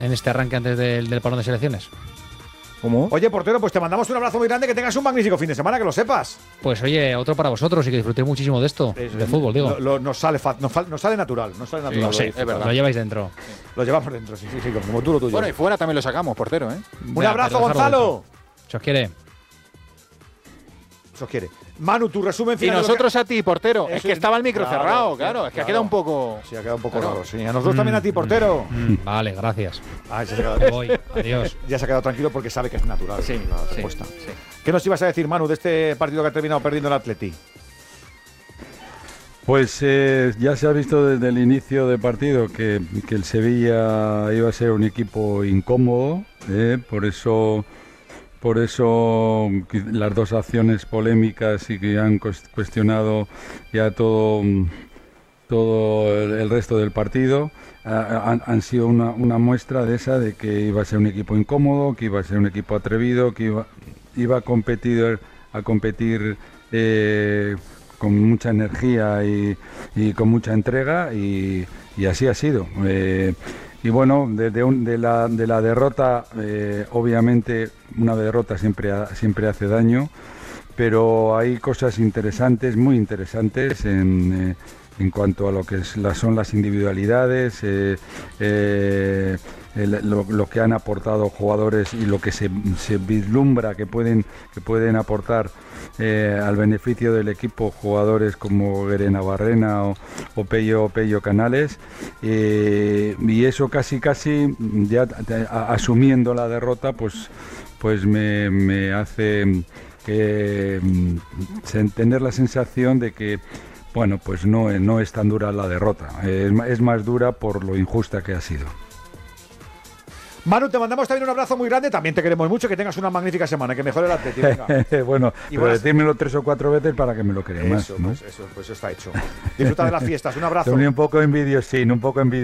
en este arranque antes del parón de selecciones. ¿Cómo? Oye, portero, pues te mandamos un abrazo muy grande, que tengas un magnífico fin de semana, que lo sepas. Pues oye, otro para vosotros y que disfrutéis muchísimo de esto, de fútbol, digo. Nos sale natural, Sí, es verdad. Lo lleváis dentro. Lo llevamos dentro, sí, como tú lo tuyo. Bueno, y fuera también lo sacamos, portero, ¿eh? Un abrazo, Gonzalo. Se os quiere. Se os quiere. Manu, tu resumen Y final. nosotros a ti, portero. Eso Es que estaba el micro claro, cerrado, claro. Es que ha quedado un poco... Sí, ha quedado un poco raro, sí. A nosotros también a ti, portero. Vale, gracias. Ah, ya se ha Me quedado, voy. Adiós. ya se ha quedado tranquilo porque sabe que es natural Sí, la sí, respuesta. sí. ¿Qué nos ibas a decir, Manu, de este partido que ha terminado perdiendo el Atleti? Pues ya se ha visto desde el inicio del partido que el Sevilla iba a ser un equipo incómodo, por eso las dos acciones polémicas y que han cuestionado ya todo el resto del partido han sido una muestra de esa, de que iba a ser un equipo incómodo, que iba a ser un equipo atrevido, que iba a competir con mucha energía y con mucha entrega, y así ha sido. Y bueno, de la derrota, obviamente una derrota siempre hace daño, pero hay cosas interesantes, muy interesantes en cuanto a lo que son las individualidades, lo que han aportado jugadores y lo que se vislumbra que pueden aportar al beneficio del equipo jugadores como Guerena Barrena o Pello Canales, y eso casi ya asumiendo la derrota pues me hace tener la sensación de que bueno, pues no es tan dura la derrota, es más dura por lo injusta que ha sido. Manu, te mandamos también un abrazo muy grande, también te queremos mucho, que tengas una magnífica semana, que mejore el Atleti. Bueno, pero decírmelo 3 o 4 veces para que me lo crea más, ¿no? Pues eso está hecho. Disfruta de las fiestas, un abrazo. Un poco envidiosín.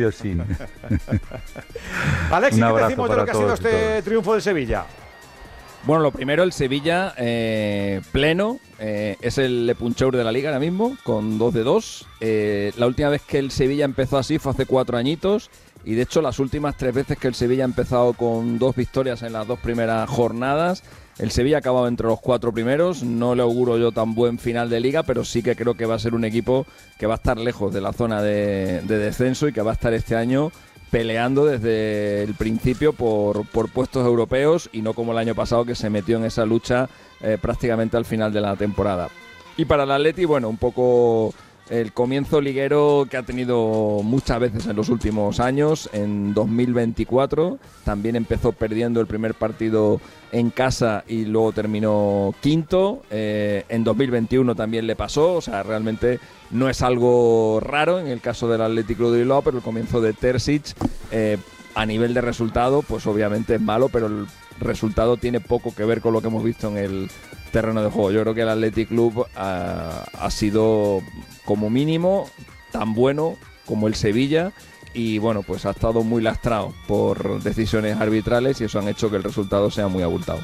Alex, ¿qué decimos de lo que ha sido este triunfo del Sevilla? Bueno, lo primero, el Sevilla pleno, es el Le Puncheur de la Liga ahora mismo, con 2 de 2. La última vez que el Sevilla empezó así fue hace 4 añitos, y de hecho las últimas 3 veces que el Sevilla ha empezado con 2 victorias en las 2 primeras jornadas, el Sevilla ha acabado entre los 4 primeros. No le auguro yo tan buen final de Liga, pero sí que creo que va a ser un equipo que va a estar lejos de la zona de descenso y que va a estar este año peleando desde el principio por puestos europeos, y no como el año pasado, que se metió en esa lucha prácticamente al final de la temporada. Y para el Atleti, bueno, un poco el comienzo liguero que ha tenido muchas veces en los últimos años. En 2024 también empezó perdiendo el primer partido en casa y luego terminó quinto. En 2021 también le pasó, o sea, realmente no es algo raro en el caso del Athletic Club de Bilbao, pero el comienzo de Terzic a nivel de resultado, pues obviamente es malo, pero el resultado tiene poco que ver con lo que hemos visto en el terreno de juego. Yo creo que el Athletic Club ha sido como mínimo tan bueno como el Sevilla, y bueno, pues ha estado muy lastrado por decisiones arbitrales, y eso han hecho que el resultado sea muy abultado.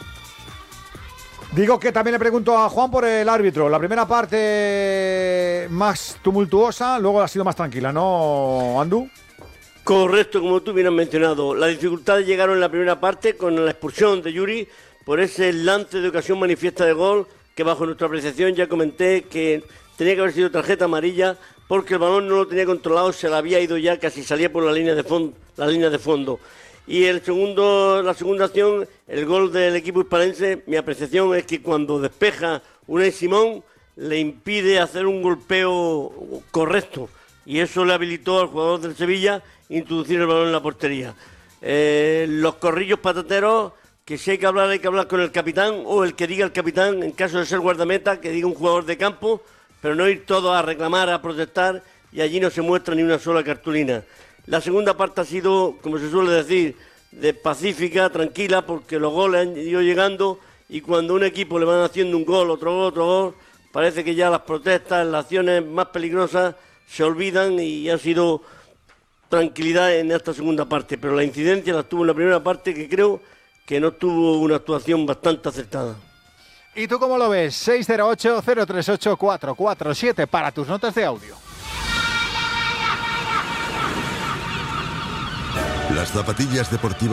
Digo que también le pregunto a Juan por el árbitro. La primera parte más tumultuosa, luego ha sido más tranquila, ¿no, Andu? Correcto, como tú bien has mencionado. Las dificultades llegaron en la primera parte con la expulsión de Yuri por ese lance de ocasión manifiesta de gol, que bajo nuestra apreciación ya comenté que tenía que haber sido tarjeta amarilla, porque el balón no lo tenía controlado, se le había ido ya, casi salía por la línea de fondo. Y la segunda acción, el gol del equipo hispalense, mi apreciación es que cuando despeja Unai Simón le impide hacer un golpeo correcto, y eso le habilitó al jugador del Sevilla introducir el balón en la portería. Los corrillos patateros, que si hay que hablar con el capitán, o el que diga el capitán, en caso de ser guardameta, que diga un jugador de campo, pero no ir todos a reclamar, a protestar, y allí no se muestra ni una sola cartulina. La segunda parte ha sido, como se suele decir, de pacífica, tranquila, porque los goles han ido llegando, y cuando a un equipo le van haciendo un gol, otro gol, parece que ya las protestas, las acciones más peligrosas se olvidan, y ha sido tranquilidad en esta segunda parte. Pero la incidencia la tuvo en la primera parte, que creo que no tuvo una actuación bastante acertada. ¿Y tú cómo lo ves? 608-038-447 para tus notas de audio. Las zapatillas deportivas